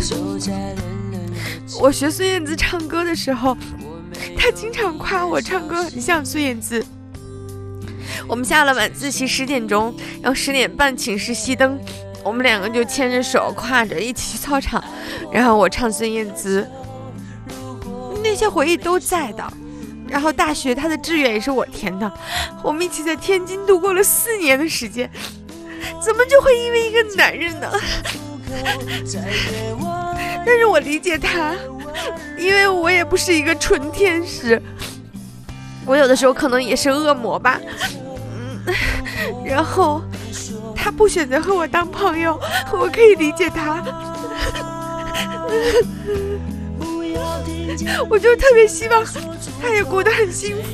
我学孙燕姿唱歌的时候，他经常夸我唱歌很像孙燕姿。我们下了晚自习10点钟，然后10点半寝室熄灯，我们2个就牵着手挎着一起去操场，然后我唱孙燕姿，那些回忆都在的。然后大学他的志愿也是我填的，我们一起在天津度过了4年的时间，怎么就会因为一个男人呢？但是我理解他，因为我也不是一个纯天使，我有的时候可能也是恶魔吧。然后他不选择和我当朋友，我可以理解他。我就特别希望他也过得很幸福。